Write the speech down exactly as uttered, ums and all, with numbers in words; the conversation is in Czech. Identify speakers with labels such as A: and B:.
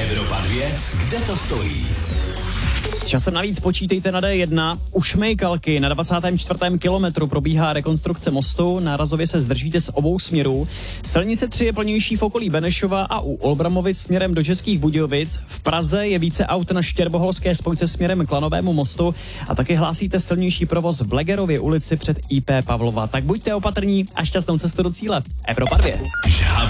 A: Evropa dvě, kde to stojí?
B: S časem navíc počítejte na dé jedna. U Šmejkalky na dvacátém čtvrtém kilometru probíhá rekonstrukce mostu, nárazově se zdržíte z obou směrů. Silnice tři je plnější v okolí Benešova a u Olbramovic směrem do Českých Budějovic. V Praze je více aut na Štěrboholské spojce směrem k Lanovému mostu a taky hlásíte silnější provoz v Blegerově ulici před í pé Pavlova. Tak buďte opatrní a šťastnou cestu do cíle. Evropa dvě.